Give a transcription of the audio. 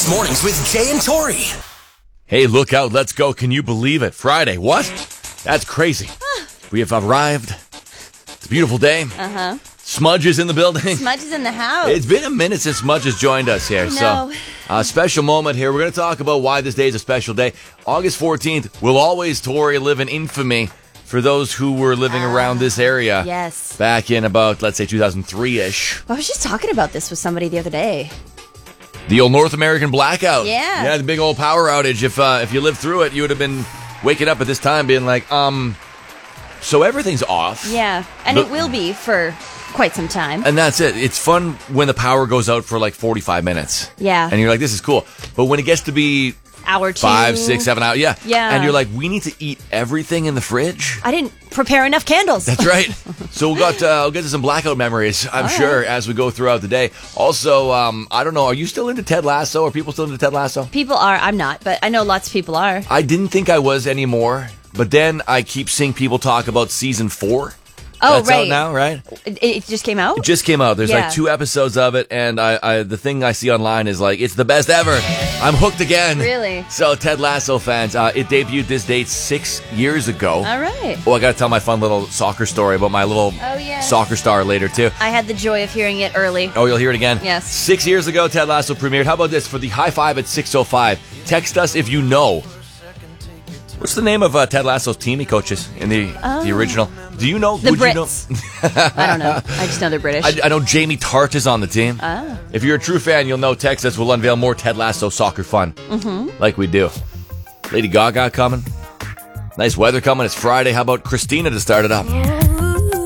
Mix Mornings with Jay and Tori. Hey, look out, let's go. Can you believe it? Friday. What? That's crazy. We have arrived. It's a beautiful day. Smudge is in the building. Smudge is in the house. It's been a minute since Smudge has joined us here. So, a special moment here. We're going to talk about why this day is a special day. August 14th will always, Tori, live in infamy for those who were living around this area. Yes. Back in about, let's say, 2003-ish. I was just talking about this with somebody the other day. The old North American blackout. Yeah. Yeah, the big old power outage. If you lived through it, you would have been waking up at this time being like, so everything's off. Yeah, and it will be for quite some time. And that's it. It's fun when the power goes out for like 45 minutes. Yeah. And you're like, this is cool. But when it gets to be Hour 2. 5, 6, 7 hours, yeah. Yeah. And you're like, we need to eat everything in the fridge. I didn't prepare enough candles. That's right. So we'll get to some blackout memories, I'm sure, as we go throughout the day. Also, I don't know, are you still into Ted Lasso? Are people still into Ted Lasso? People are. I'm not, but I know lots of people are. I didn't think I was anymore, but then I keep seeing people talk about season 4. Oh, That's right. out now, right? It just came out? It just came out. There's Yeah. like 2 episodes of it, and I the thing I see online is like, it's the best ever. I'm hooked again. Really? So, Ted Lasso fans, it debuted this date 6 years ago. All right. Oh, I got to tell my fun little soccer story about my little soccer star later, too. I had the joy of hearing it early. Oh, you'll hear it again? Yes. 6 years ago, Ted Lasso premiered. How about this? For the high five at 6:05, text us if you know. What's the name of Ted Lasso's team he coaches in the original? Do you know? The Would Brits. You know? I don't know. I just know they're British. I know Jamie Tart is on the team. Oh. If you're a true fan, you'll know. Text us. We'll unveil more Ted Lasso soccer fun. Like we do. Lady Gaga coming. Nice weather coming. It's Friday. How about Christina to start it up? Yeah.